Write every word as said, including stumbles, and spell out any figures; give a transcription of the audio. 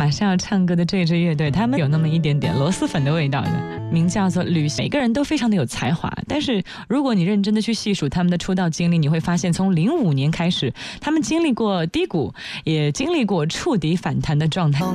马上要唱歌的这支乐队，他们有那么一点点螺蛳粉的味道的，名叫做旅行。每个人都非常的有才华，但是如果你认真的去细数他们的出道经历，你会发现从零五年开始，他们经历过低谷，也经历过触底反弹的状态。